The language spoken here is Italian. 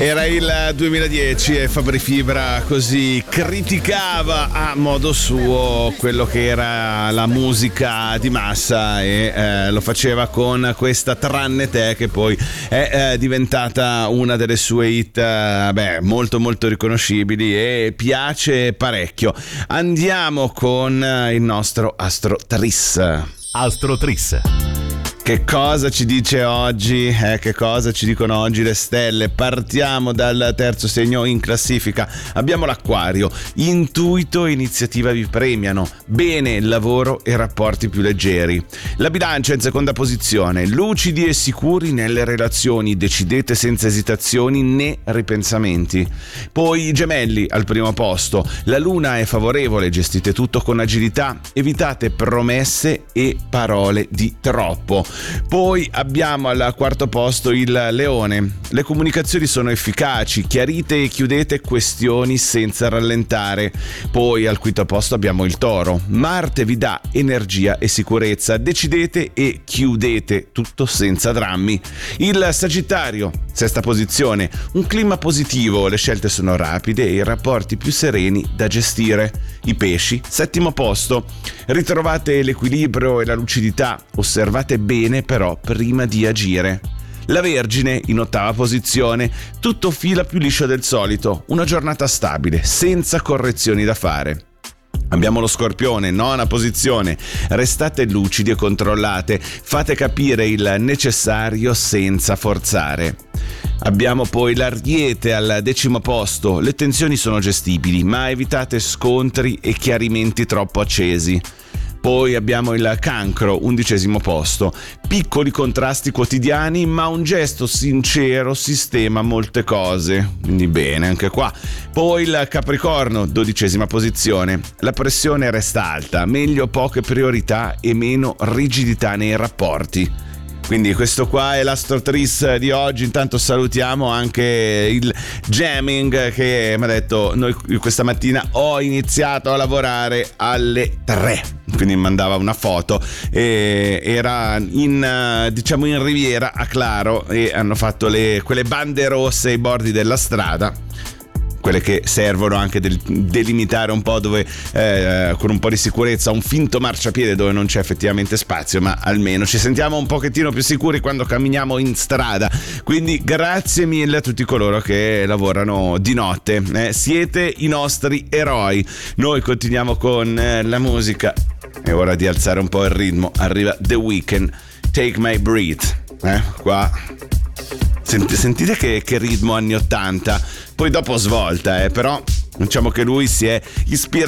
Era il 2010 e Fabri Fibra così criticava a modo suo quello che era la musica di massa e lo faceva con questa Tranne te, che poi è diventata una delle sue hit molto molto riconoscibili e piace parecchio. Andiamo con il nostro Astro Tris. Astro Tris. Che cosa ci dice oggi? Che cosa ci dicono oggi le stelle? Partiamo dal terzo segno in classifica. Abbiamo l'Acquario. Intuito e iniziativa vi premiano. Bene lavoro e rapporti più leggeri. La Bilancia in seconda posizione. Lucidi e sicuri nelle relazioni. Decidete senza esitazioni né ripensamenti. Poi i Gemelli al primo posto. La Luna è favorevole. Gestite tutto con agilità. Evitate promesse e parole di troppo. Poi abbiamo al quarto posto il Leone. Le comunicazioni sono efficaci, chiarite e chiudete questioni senza rallentare. Poi al quinto posto abbiamo il Toro. Marte vi dà energia e sicurezza, decidete e chiudete tutto senza drammi. Il Sagittario, sesta posizione. Un clima positivo, le scelte sono rapide e i rapporti più sereni da gestire. I Pesci, settimo posto. Ritrovate l'equilibrio e la lucidità, osservate bene però prima di agire. La Vergine in ottava posizione, tutto fila più liscio del solito, una giornata stabile, senza correzioni da fare. Abbiamo lo Scorpione, nona posizione, restate lucidi e controllate, fate capire il necessario senza forzare. Abbiamo poi l'Ariete al decimo posto, le tensioni sono gestibili, ma evitate scontri e chiarimenti troppo accesi. Poi abbiamo il Cancro, undicesimo posto. Piccoli contrasti quotidiani, ma un gesto sincero sistema molte cose. Quindi bene, anche qua. Poi il Capricorno, dodicesima posizione. La pressione resta alta, meglio poche priorità e meno rigidità nei rapporti. Quindi questo qua è l'Astro Tris di oggi. Intanto salutiamo anche il Jamming che mi ha detto: noi questa mattina ho iniziato a lavorare alle 3, quindi mandava una foto e era in Riviera a Claro e hanno fatto quelle bande rosse ai bordi della strada, quelle che servono anche delimitare un po' dove con un po' di sicurezza un finto marciapiede dove non c'è effettivamente spazio, ma almeno ci sentiamo un pochettino più sicuri quando camminiamo in strada. Quindi grazie mille a tutti coloro che lavorano di notte, siete i nostri eroi. Noi continuiamo con la musica, è ora di alzare un po' il ritmo. Arriva The Weeknd, Take My Breath, qua sentite che ritmo anni 80. Poi dopo svolta, però diciamo che lui si è ispirato